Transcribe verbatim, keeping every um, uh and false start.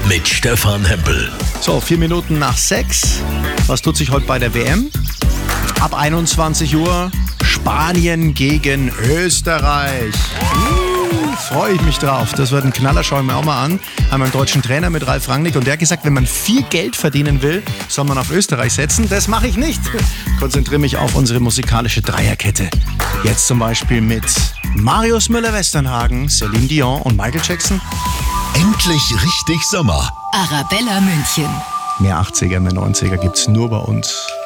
mit Stefan Hempel. So, vier Minuten nach sechs. Was tut sich heute bei der W M? Ab einundzwanzig Uhr Spanien gegen Österreich. Uh, freue ich mich drauf. Das wird ein Knaller, schaue ich mir auch mal an. Haben wir einen deutschen Trainer mit Ralf Rangnick und der hat gesagt, wenn man viel Geld verdienen will, soll man auf Österreich setzen. Das mache ich nicht. Konzentriere mich auf unsere musikalische Dreierkette. Jetzt zum Beispiel mit Marius Müller-Westernhagen, Celine Dion und Michael Jackson. Endlich richtig Sommer. Arabella München. Mehr achtziger, mehr neunziger gibt's nur bei uns.